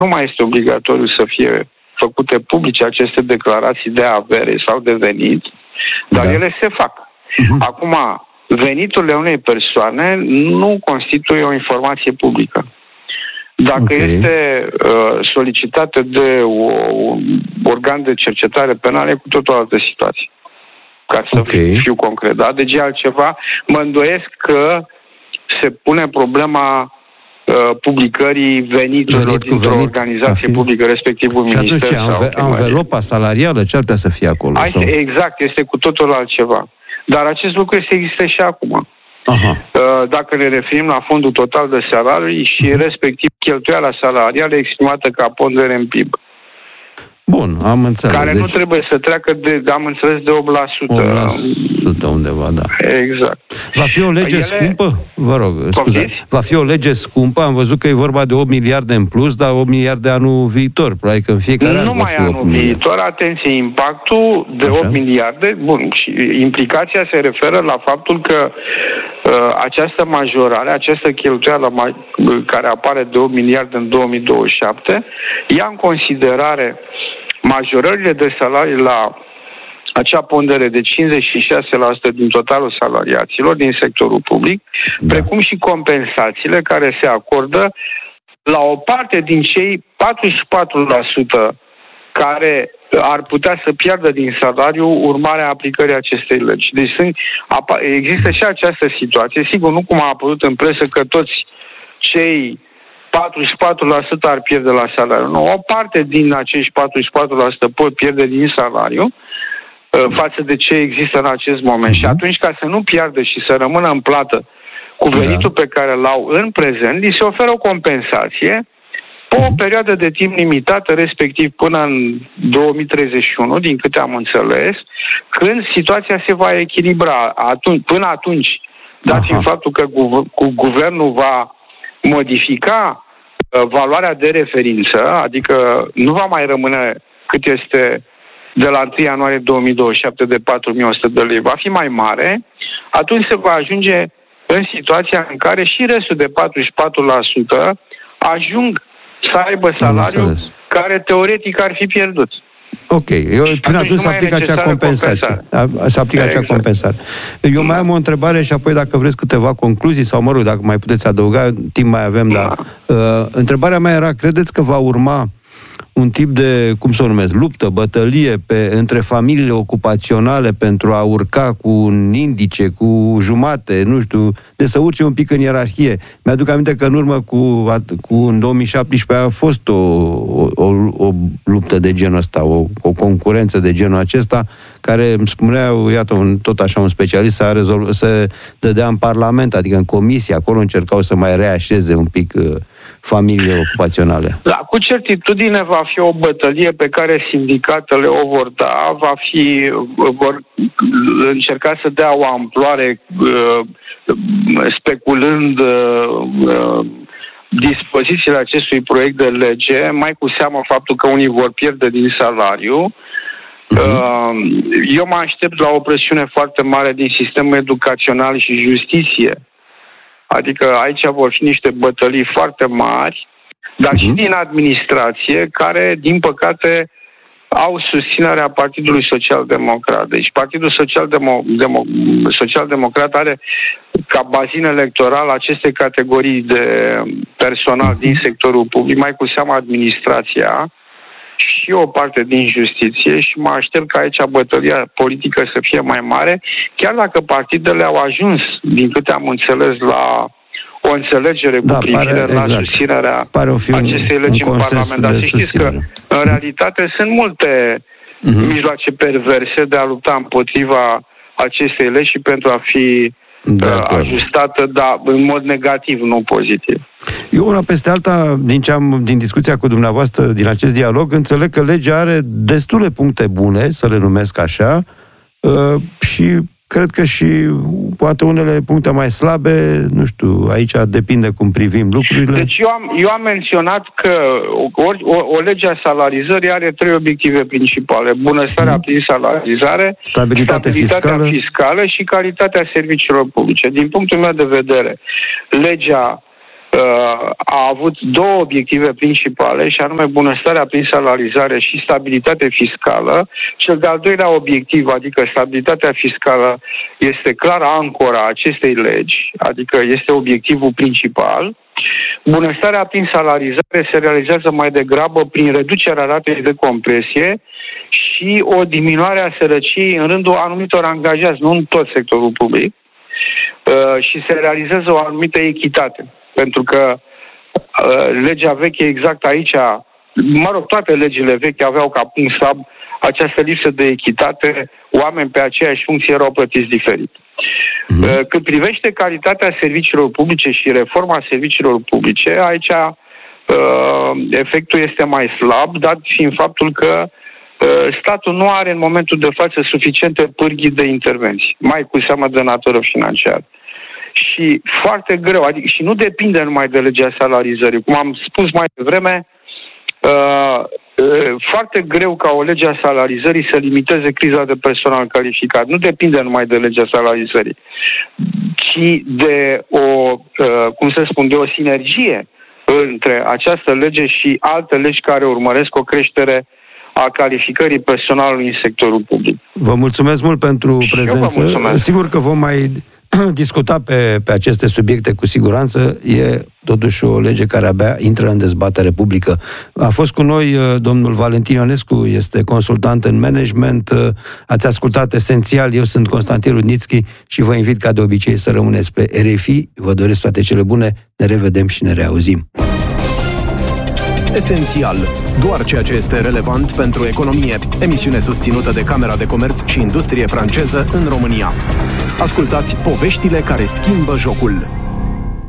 nu mai este obligatoriu să fie făcute publice aceste declarații de avere sau de venit, dar ele se fac. Acum, veniturile unei persoane nu constituie o informație publică. Dacă este solicitată de un organ de cercetare penală, e cu tot o altă situație. Ca să fiu concret. Da? Deci e altceva. Mă îndoiesc că se pune problema publicării veniturilor dintr-o organizație publică, respectiv un minister. Și atunci anvelopa salarială, ce ar putea să fie acolo? Exact, este cu totul altceva. Dar acest lucru există și acum. Dacă ne referim la fondul total de salarii și respectiv cheltuiala salarială exprimată ca pondere în PIB. Bun, am înțeles. Care nu trebuie să treacă am înțeles, de 8%. 8% undeva, da. Exact. Va fi o lege scumpă? Vă rog, scuzați. Va fi o lege scumpă? Am văzut că e vorba de 8 miliarde în plus, dar 8 miliarde anul viitor. Probabil că în fiecare an numai anul viitor, atenție, impactul de 8 miliarde, bun, și implicația se referă la faptul că această majorare, această cheltuială care apare de 8 miliarde în 2027, ia în considerare majorările de salarii la acea pondere de 56% din totalul salariaților din sectorul public, precum și compensațiile care se acordă la o parte din cei 44% care ar putea să piardă din salariu urmarea aplicării acestei legi. Deci există și această situație, sigur, nu cum a apărut în presă că toți cei 44% ar pierde la salariu. Nu, o parte din acești 44% pot pierde din salariu față de ce există în acest moment. Și atunci, ca să nu piardă și să rămână în plată cu venitul pe care l-au în prezent, li se oferă o compensație pe o perioadă de timp limitată, respectiv până în 2031, din câte am înțeles, când situația se va echilibra. Până atunci, dat fiind faptul că guvernul va modifica valoarea de referință, adică nu va mai rămâne cât este de la 1 ianuarie 2027 de 4.100 de lei, va fi mai mare, atunci se va ajunge în situația în care și restul de 44% ajung să aibă salariu care teoretic ar fi pierdut. Ok, până atunci se aplică acea compensație. Se aplică acea compensare. Eu mai am o întrebare și apoi dacă vreți câteva concluzii sau, mă rog, dacă mai puteți adăuga, timp mai avem, dar întrebarea mea era, credeți că va urma un tip de, cum să o numesc, luptă, bătălie între familiile ocupaționale pentru a urca cu un indice, cu jumate, nu știu, de să urce un pic în ierarhie. Mi-aduc aminte că în urmă în 2017 a fost o luptă de genul ăsta, o concurență de genul acesta, care îmi spunea, iată, tot așa un specialist să dădea în Parlament, adică în comisie, acolo încercau să mai reașeze un pic familiile ocupaționale. Da, cu certitudine va fi o bătălie pe care sindicatele o vor da, vor încerca să dea o amploare speculând dispozițiile acestui proiect de lege, mai cu seamă faptul că unii vor pierde din salariu. Eu mă aștept la o presiune foarte mare din sistemul educațional și justiție. Adică aici vor fi niște bătălii foarte mari, dar și din administrație, care, din păcate, au susținerea Partidului Social-Democrat. Deci Partidul Social-Democrat are ca bazin electoral aceste categorii de personal din sectorul public, mai cu seamă administrația și o parte din justiție, și mă aștept ca aici bătălia politică să fie mai mare, chiar dacă partidele au ajuns, din câte am înțeles, la o înțelegere cu privire la susținerea acestei legi în Parlament. Dar să știți că, în realitate, sunt multe mijloace perverse de a lupta împotriva acestei legi și pentru a fi ajustată, dar în mod negativ, nu pozitiv. Eu, una peste alta, din discuția cu dumneavoastră, din acest dialog, înțeleg că legea are destule puncte bune, să le numesc așa, și cred că și poate unele puncte mai slabe, nu știu, aici depinde cum privim lucrurile. Deci eu am menționat că o lege a salarizării are 3 obiective principale: bunăstarea prin salarizare, stabilitatea fiscală și calitatea serviciilor publice. Din punctul meu de vedere, legea a avut două obiective principale, și anume bunăstarea prin salarizare și stabilitate fiscală. Cel de-al doilea obiectiv, adică stabilitatea fiscală, este clar ancora acestei legi, adică este obiectivul principal. Bunăstarea prin salarizare se realizează mai degrabă prin reducerea ratei de compresie și o diminuare a sărăciei în rândul anumitor angajați, nu în tot sectorul public, și se realizează o anumită echitate. Pentru că legea veche exact aici, toate legile vechi aveau ca punct slab această lipsă de echitate, oameni pe aceeași funcție erau plătiți diferit. Cât privește calitatea serviciilor publice și reforma serviciilor publice, aici efectul este mai slab, dat fiind faptul că statul nu are în momentul de față suficiente pârghii de intervenții, mai cu seamă de natură financiară. Și foarte greu, adică și nu depinde numai de legea salarizării. Cum am spus mai devreme, foarte greu ca o lege a salarizării să limiteze criza de personal calificat. Nu depinde numai de legea salarizării, ci de de o sinergie între această lege și alte legi care urmăresc o creștere a calificării personalului în sectorul public. Vă mulțumesc mult pentru prezență. Sigur că vom mai discuta pe aceste subiecte cu siguranță. E totuși o lege care abia intră în dezbatere publică. A fost cu noi domnul Valentin Ionescu, este consultant în management. Ați ascultat Esențial, eu sunt Constantin Rudnițchi și vă invit ca de obicei să rămâneți pe RFI. Vă doresc toate cele bune, ne revedem și ne reauzim. Esențial. Doar ceea ce este relevant pentru economie. Emisiune susținută de Camera de Comerț și Industrie franceză în România. Ascultați poveștile care schimbă jocul.